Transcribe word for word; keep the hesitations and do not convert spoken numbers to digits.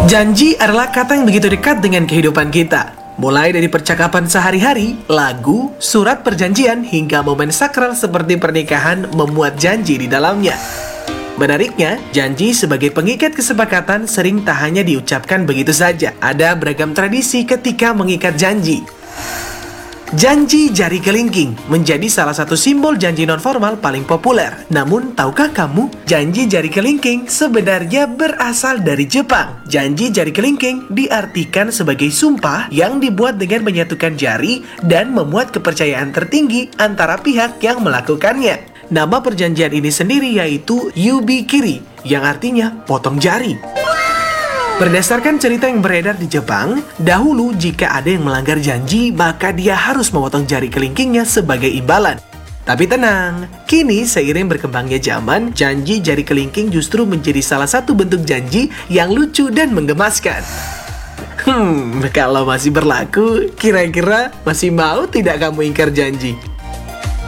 Janji adalah kata yang begitu dekat dengan kehidupan kita. Mulai dari percakapan sehari-hari, lagu, surat perjanjian, hingga momen sakral seperti pernikahan memuat janji di dalamnya. Menariknya, janji sebagai pengikat kesepakatan sering tak hanya diucapkan begitu saja. Ada beragam tradisi ketika mengikat janji. Janji jari kelingking menjadi salah satu simbol janji nonformal paling populer. Namun, tahukah kamu, janji jari kelingking sebenarnya berasal dari Jepang. Janji jari kelingking diartikan sebagai sumpah yang dibuat dengan menyatukan jari dan memuat kepercayaan tertinggi antara pihak yang melakukannya. Nama perjanjian ini sendiri yaitu yubikiri, yang artinya potong jari. Berdasarkan cerita yang beredar di Jepang, dahulu jika ada yang melanggar janji, maka dia harus memotong jari kelingkingnya sebagai imbalan. Tapi tenang, kini seiring berkembangnya zaman, janji jari kelingking justru menjadi salah satu bentuk janji yang lucu dan menggemaskan. Hmm, kalau masih berlaku, kira-kira masih mau tidak kamu ingkar janji?